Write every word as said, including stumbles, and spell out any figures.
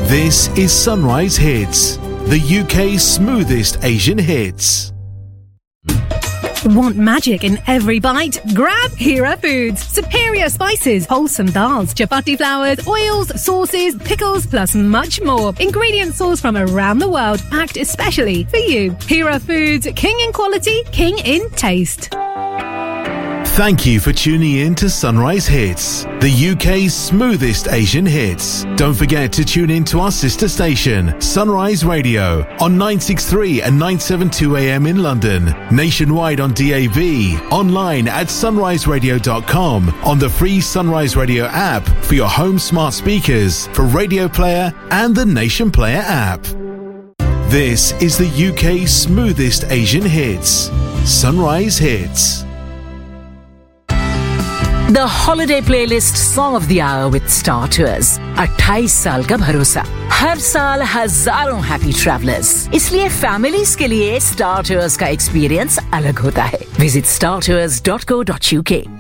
This is Sunrise Hits, the U K's smoothest Asian hits. Want magic in every bite? Grab Hera Foods. Superior spices, wholesome dals, chapati flours, oils, sauces, pickles, plus much more. Ingredient sourced from around the world, packed especially for you. Hera Foods, king in quality, king in taste. Thank you for tuning in to Sunrise Hits, the U K's smoothest Asian hits. Don't forget to tune in to our sister station, Sunrise Radio, on nine sixty-three and nine seventy-two A M in London, nationwide on D A B, online at sunrise radio dot com, on the free Sunrise Radio app for your home smart speakers, for Radio Player and the Nation Player app. This is the U K's smoothest Asian hits, Sunrise Hits. The Holiday Playlist Song of the Hour with Star Tours. अट्ठाईस साल का भरोसा, हर साल हजारों happy travellers. इसलिए families के लिए star tours का एक्सपीरियंस अलग होता है. Visit star tours dot co dot U के.